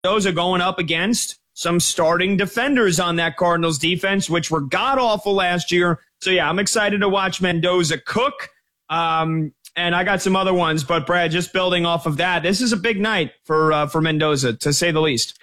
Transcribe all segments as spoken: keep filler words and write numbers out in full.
Those are going up against some starting defenders on that Cardinals defense, which were god-awful last year. So, yeah, I'm excited to watch Mendoza cook. Um, and I got some other ones. But, Brad, just building off of that, this is a big night for uh, for Mendoza, to say the least.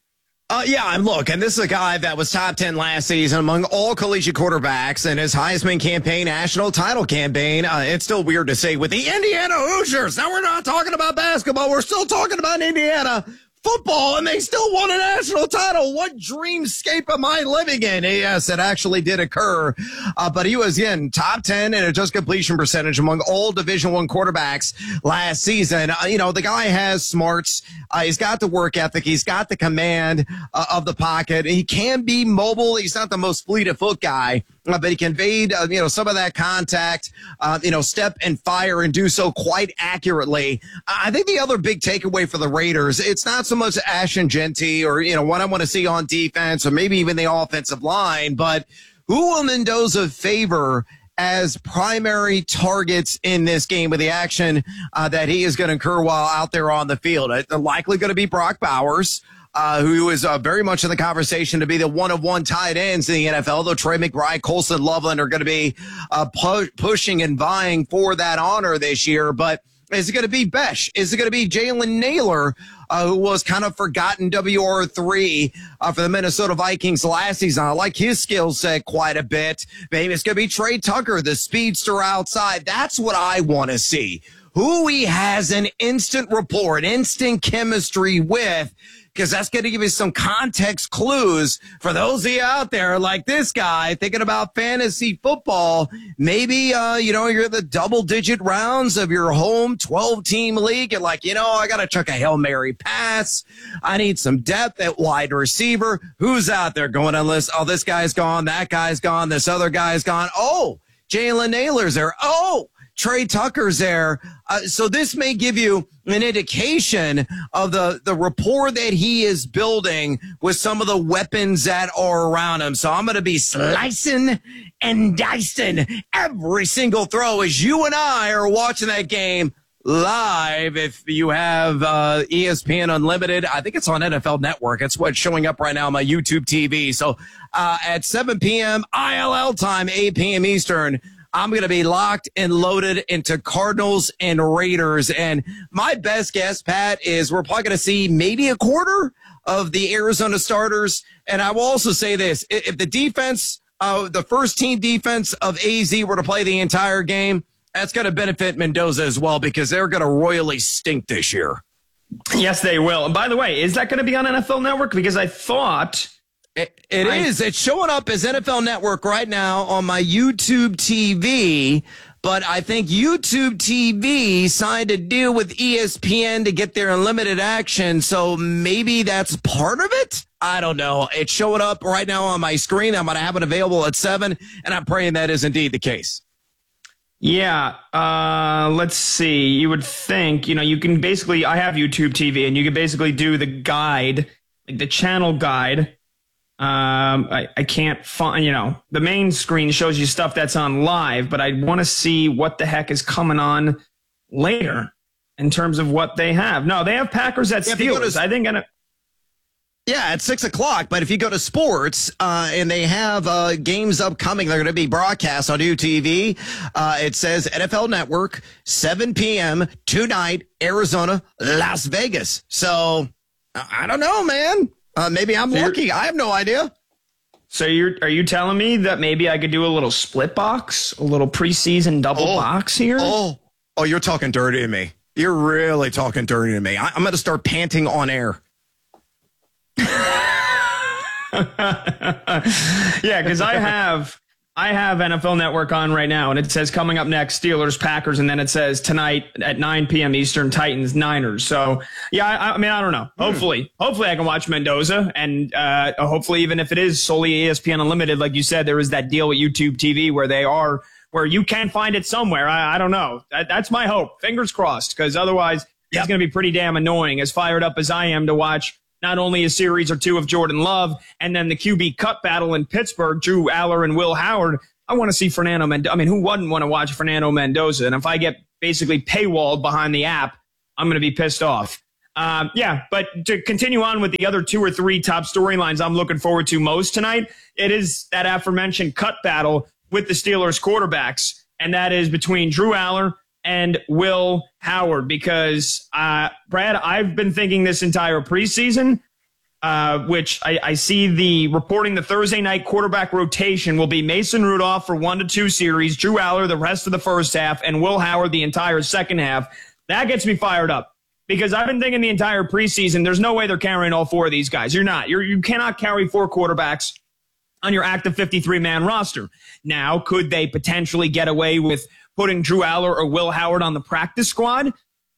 Uh, yeah, and look, and this is a guy that was top ten last season among all collegiate quarterbacks in his Heisman campaign, national title campaign. Uh, it's still weird to say with the Indiana Hoosiers. Now we're not talking about basketball. We're still talking about Indiana football, and they still won a national title. What dreamscape am I living in? Yes, it actually did occur. Uh, but he was in top ten in adjusted completion percentage among all Division One quarterbacks last season. Uh, you know, the guy has smarts. Uh, he's got the work ethic. He's got the command uh, of the pocket. He can be mobile. He's not the most fleet of foot guy, uh, but he conveyed, uh, you know, some of that contact, uh, you know, step and fire and do so quite accurately. I think the other big takeaway for the Raiders, it's not so much Ashton Genty or, you know, what I want to see on defense or maybe even the offensive line, but who will Mendoza favor as primary targets in this game with the action uh, that he is going to incur while out there on the field? It's likely going to be Brock Bowers, uh, who is uh, very much in the conversation to be the one of one tight ends in the N F L, though Trey McBride, Colson Loveland are going to be uh, pu- pushing and vying for that honor this year. But is it going to be Besh? Is it going to be Jalen Naylor, uh, who was kind of forgotten W R three uh, for the Minnesota Vikings last season? I like his skill set quite a bit. Maybe it's going to be Trey Tucker, the speedster outside. That's what I want to see. Who he has an instant rapport, an instant chemistry with, because that's going to give you some context clues for those of you out there like this guy thinking about fantasy football. Maybe, uh, you know, you're the double digit rounds of your home twelve team league. You're like, you know, I got to chuck a Hail Mary pass. I need some depth at wide receiver. Who's out there going on this? Oh, this guy's gone. That guy's gone. This other guy's gone. Oh, Jalen Naylor's there. Oh, Trey Tucker's there. Uh, so this may give you an indication of the, the rapport that he is building with some of the weapons that are around him. So I'm going to be slicing and dicing every single throw as you and I are watching that game live. If you have uh, E S P N Unlimited, I think it's on N F L Network. It's what's showing up right now on my YouTube T V. So uh, at seven p.m. I L L time, eight p.m. Eastern, I'm going to be locked and loaded into Cardinals and Raiders. And my best guess, Pat, is we're probably going to see maybe a quarter of the Arizona starters. And I will also say this. If the defense, uh, the first team defense of A Z were to play the entire game, that's going to benefit Mendoza as well because they're going to royally stink this year. Yes, they will. And by the way, is that going to be on N F L Network? Because I thought... It, it I, is. It's showing up as N F L Network right now on my YouTube T V, but I think YouTube T V signed a deal with E S P N to get their unlimited action, so maybe that's part of it? I don't know. It's showing up right now on my screen. I'm going to have it available at seven, and I'm praying that is indeed the case. Yeah, uh, let's see. You would think, you know, you can basically, I have YouTube T V, and you can basically do the guide, like the channel guide. Um, I, I can't find, you know, the main screen shows you stuff that's on live, but I want to see what the heck is coming on later in terms of what they have. No, they have Packers at yeah, Steelers. To, I think. Gonna, yeah, at six o'clock. But if you go to sports uh, and they have uh, games upcoming, they're going to be broadcast on U T V. Uh, it says N F L Network, seven p.m. tonight, Arizona, Las Vegas. So I don't know, man. Uh, maybe I'm so lucky. I have no idea. So you're are you telling me that maybe I could do a little split box, a little preseason double oh, box here? Oh, oh, you're talking dirty to me. You're really talking dirty to me. I, I'm going to start panting on air. Yeah, because I have I have N F L Network on right now, and it says coming up next, Steelers, Packers, and then it says tonight at nine p.m. Eastern, Titans, Niners. So, yeah, I, I mean, I don't know. Hopefully, hmm. hopefully I can watch Mendoza, and uh, hopefully even if it is solely E S P N Unlimited, like you said, there is that deal with YouTube T V where they are, where you can find it somewhere. I, I don't know. That, that's my hope. Fingers crossed, because otherwise yep. it's going to be pretty damn annoying, as fired up as I am to watch not only a series or two of Jordan Love and then the Q B cut battle in Pittsburgh, Drew Aller and Will Howard. I want to see Fernando Mendoza. I mean, who wouldn't want to watch Fernando Mendoza? And if I get basically paywalled behind the app, I'm going to be pissed off. Um, yeah, but to continue on with the other two or three top storylines I'm looking forward to most tonight, it is that aforementioned cut battle with the Steelers quarterbacks, and that is between Drew Aller and Will Howard. Because, uh, Brad, I've been thinking this entire preseason, uh, which I, I see the reporting the Thursday night quarterback rotation will be Mason Rudolph for one to two series, Drew Aller the rest of the first half, and Will Howard the entire second half. That gets me fired up. Because I've been thinking the entire preseason, there's no way they're carrying all four of these guys. You're not. You're, you cannot carry four quarterbacks on your active fifty-three man roster. Now, could they potentially get away with putting Drew Aller or Will Howard on the practice squad?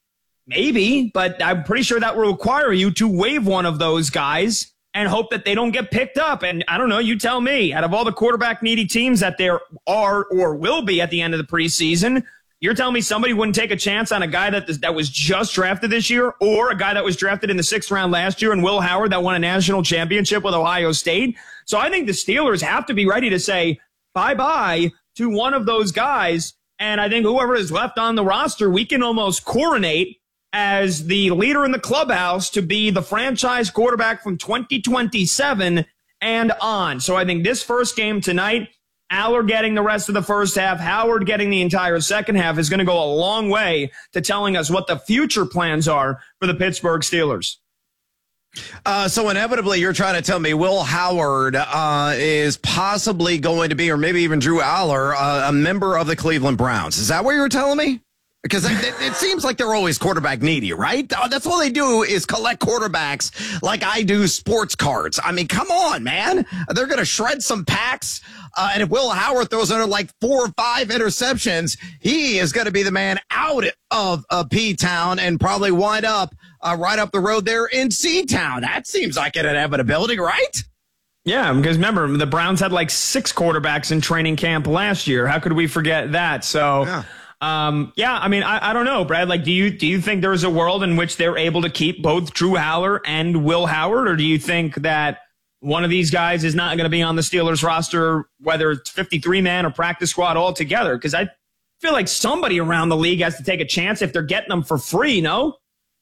Maybe, but I'm pretty sure that will require you to waive one of those guys and hope that they don't get picked up. And I don't know, you tell me, out of all the quarterback needy teams that there are or will be at the end of the preseason, you're telling me somebody wouldn't take a chance on a guy that that was just drafted this year, or a guy that was drafted in the sixth round last year, and Will Howard that won a national championship with Ohio State? So I think the Steelers have to be ready to say bye-bye to one of those guys. And I think whoever is left on the roster, we can almost coronate as the leader in the clubhouse to be the franchise quarterback from twenty twenty-seven and on. So I think this first game tonight, Aller getting the rest of the first half, Howard getting the entire second half, is going to go a long way to telling us what the future plans are for the Pittsburgh Steelers. Uh, so inevitably, you're trying to tell me Will Howard uh, is possibly going to be, or maybe even Drew Aller, uh, a member of the Cleveland Browns. Is that what you were telling me? Because it, it seems like they're always quarterback needy, right? That's all they do is collect quarterbacks like I do sports cards. I mean, come on, man. They're going to shred some packs. Uh, and if Will Howard throws under like four or five interceptions, he is going to be the man out of uh, P-Town and probably wind up uh, right up the road there in C-Town. That seems like an inevitability, right? Yeah, because remember, the Browns had like six quarterbacks in training camp last year. How could we forget that? So... Yeah. Um, yeah, I mean, I, I don't know, Brad. Like, do you do you think there's a world in which they're able to keep both Drew Aller and Will Howard, or do you think that one of these guys is not going to be on the Steelers roster, whether it's fifty-three man or practice squad altogether? Because I feel like somebody around the league has to take a chance if they're getting them for free, no?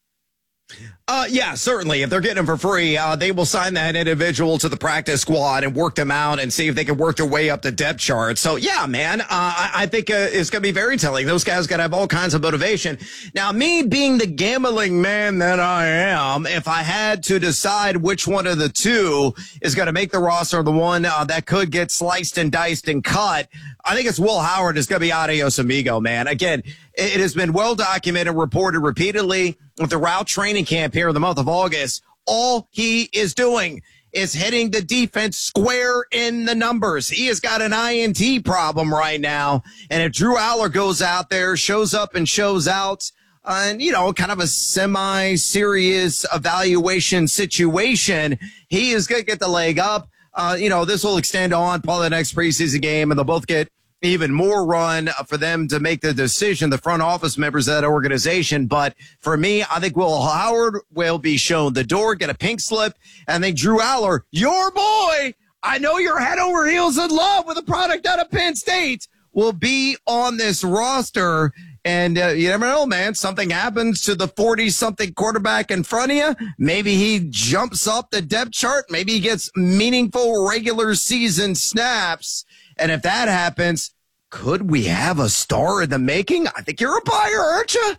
Uh, yeah, certainly. If they're getting them for free, uh, they will sign that individual to the practice squad and work them out and see if they can work their way up the depth chart. So, yeah, man, uh, I, I think uh, it's going to be very telling. Those guys got to have all kinds of motivation. Now, me being the gambling man that I am, if I had to decide which one of the two is going to make the roster, the one uh, that could get sliced and diced and cut, I think it's Will Howard is going to be adios amigo, man. Again, it, it has been well documented, reported repeatedly throughout training camp here in the month of August. All he is doing is hitting the defense square in the numbers. He has got an I N T problem right now. And if Drew Aller goes out there, shows up and shows out, uh, and, you know, kind of a semi-serious evaluation situation, he is going to get the leg up. Uh, you know, this will extend on probably the next preseason game, and they'll both get even more run for them to make the decision, the front office members of that organization. But for me, I think Will Howard will be shown the door, get a pink slip, and then Drew Aller, your boy, I know you're head over heels in love with a product out of Penn State, will be on this roster. And uh, you never know, man. Something happens to the forty-something quarterback in front of you. Maybe he jumps up the depth chart. Maybe he gets meaningful regular season snaps. And if that happens, could we have a star in the making? I think you're a buyer, aren't you?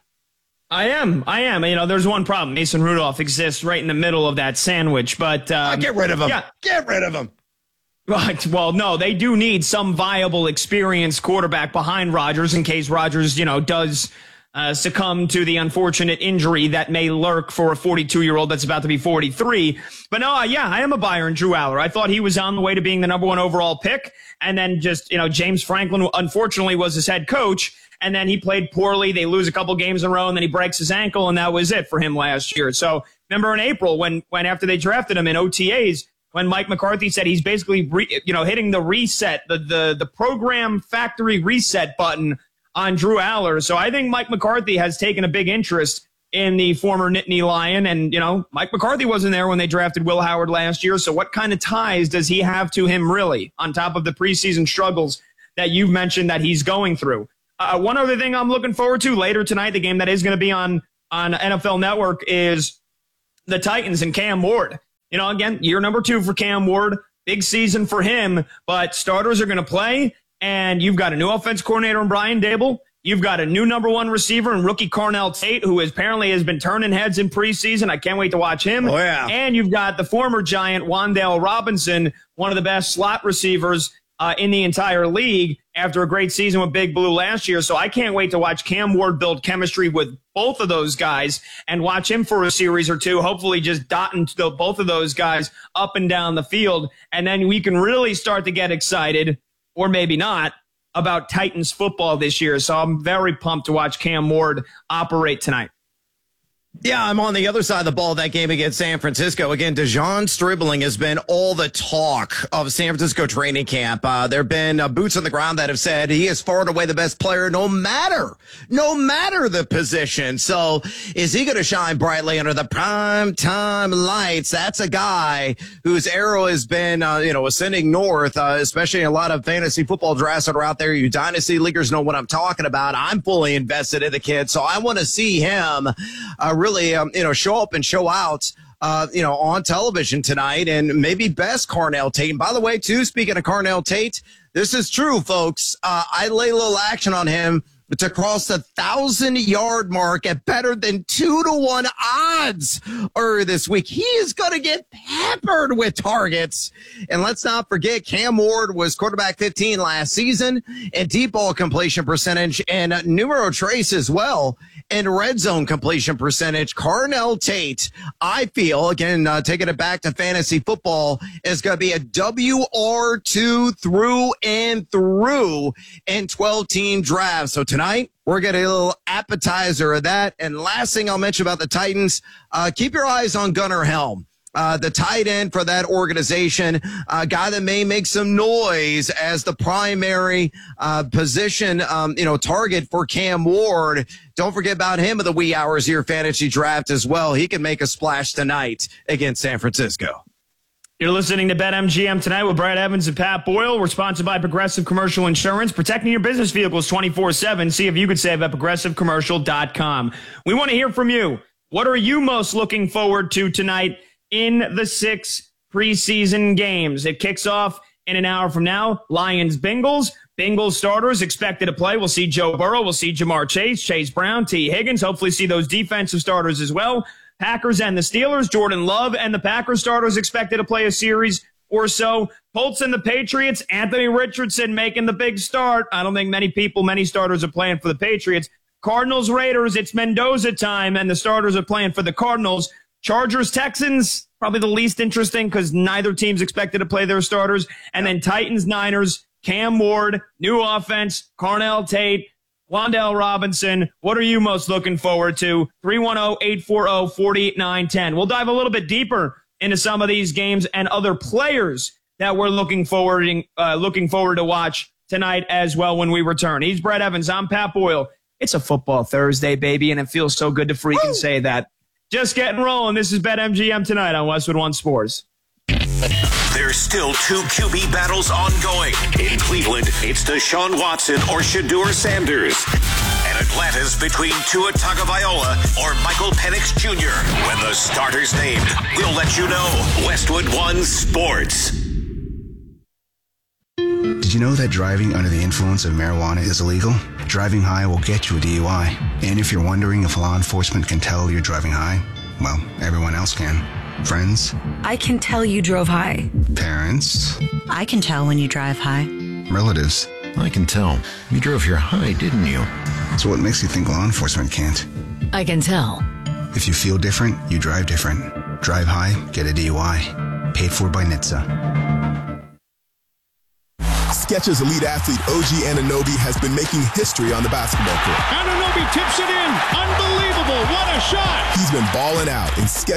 I am. I am. You know, there's one problem. Mason Rudolph exists right in the middle of that sandwich. But um, oh, get rid of him. Yeah. Get rid of him. Right. Well, no, they do need some viable, experienced quarterback behind Rodgers in case Rodgers, you know, does uh, succumb to the unfortunate injury that may lurk for a forty-two-year-old that's about to be forty-three. But no, uh, yeah, I am a buyer in Drew Aller. I thought he was on the way to being the number one overall pick. And then just, you know, James Franklin, unfortunately, was his head coach. And then he played poorly. They lose a couple games in a row, and then he breaks his ankle, and that was it for him last year. So remember in April when, when after they drafted him in O T As, when Mike McCarthy said he's basically, re, you know, hitting the reset, the, the, the program factory reset button on Drew Aller. So I think Mike McCarthy has taken a big interest in the former Nittany Lion. And, you know, Mike McCarthy wasn't there when they drafted Will Howard last year. So what kind of ties does he have to him, really, on top of the preseason struggles that you've mentioned that he's going through? Uh, one other thing I'm looking forward to later tonight, the game that is going to be on, on N F L Network, is the Titans and Cam Ward. You know, again, year number two for Cam Ward. Big season for him, but starters are going to play, and you've got a new offense coordinator in Brian Dable. You've got a new number one receiver in rookie Carnell Tate, who is, apparently has been turning heads in preseason. I can't wait to watch him. Oh, yeah. And you've got the former Giant, Wan'Dale Robinson, one of the best slot receivers uh, in the entire league after a great season with Big Blue last year. So I can't wait to watch Cam Ward build chemistry with both of those guys and watch him for a series or two, hopefully just dotting to both of those guys up and down the field. And then we can really start to get excited, or maybe not, about Titans football this year. So I'm very pumped to watch Cam Ward operate tonight. Yeah, I'm on the other side of the ball that game against San Francisco. Again, Dejon Stribling has been all the talk of San Francisco training camp. Uh, there have been uh, boots on the ground that have said he is far and away the best player, no matter, no matter the position. So is he going to shine brightly under the prime time lights? That's a guy whose arrow has been, uh, you know, ascending north, uh, especially in a lot of fantasy football drafts that are out there. You dynasty leaguers know what I'm talking about. I'm fully invested in the kid, so I want to see him uh, really, um, you know, show up and show out, uh, you know, on television tonight, and maybe best Carnell Tate. And by the way, too, speaking of Carnell Tate, this is true, folks. Uh, I lay a little action on him to cross the thousand-yard mark at better than two to one odds earlier this week. He is going to get peppered with targets. And let's not forget, Cam Ward was quarterback fifteen last season, and deep ball completion percentage, and uh, numero trace as well, and red zone completion percentage. Carnell Tate, I feel, again, uh, taking it back to fantasy football, is going to be a W R two through and through in twelve-team drafts. So tonight, we're getting a little appetizer of that. And last thing I'll mention about the Titans, uh, keep your eyes on Gunnar Helm. Uh, the tight end for that organization, a uh, guy that may make some noise as the primary uh, position, um, you know, target for Cam Ward. Don't forget about him in the wee hours of your fantasy draft as well. He can make a splash tonight against San Francisco. You're listening to BetMGM tonight with Brad Evans and Pat Boyle. We're sponsored by Progressive Commercial Insurance, protecting your business vehicles twenty-four seven. See if you could save at progressive commercial dot com. We want to hear from you. What are you most looking forward to tonight in the six preseason games? It kicks off in an hour from now. Lions, Bengals. Bengals starters expected to play. We'll see Joe Burrow. We'll see Jamar Chase, Chase Brown, T. Higgins. Hopefully see those defensive starters as well. Packers and the Steelers. Jordan Love and the Packers starters expected to play a series or so. Colts and the Patriots. Anthony Richardson making the big start. I don't think many people, many starters are playing for the Patriots. Cardinals, Raiders. It's Mendoza time, and the starters are playing for the Cardinals. Chargers, Texans, probably the least interesting because neither team's expected to play their starters. And then Titans, Niners, Cam Ward, new offense, Carnell Tate, Wan'Dale Robinson. What are you most looking forward to? three one zero, eight four zero, four nine one zero. We'll dive a little bit deeper into some of these games and other players that we're looking forward, uh, looking forward to watch tonight as well when we return. He's Brett Evans. I'm Pat Boyle. It's a football Thursday, baby, and it feels so good to freaking Woo! say that. Just getting rolling. This is BetMGM tonight on Westwood One Sports. There's still two Q B battles ongoing. In Cleveland, it's Deshaun Watson or Shedeur Sanders. And Atlanta's between Tua Tagovailoa or Michael Penix Junior When the starter's named, we'll let you know. Westwood One Sports. Did you know that driving under the influence of marijuana is illegal? Driving high will get you a D U I. And if you're wondering if law enforcement can tell you're driving high, well, everyone else can. Friends? I can tell you drove high. Parents? I can tell when you drive high. Relatives? I can tell. You drove here high, didn't you? So what makes you think law enforcement can't? I can tell. If you feel different, you drive different. Drive high, get a D U I. Paid for by N H T S A. Skechers elite athlete O G Anunoby has been making history on the basketball court. Anunoby tips it in. Unbelievable. What a shot. He's been balling out, and Skechers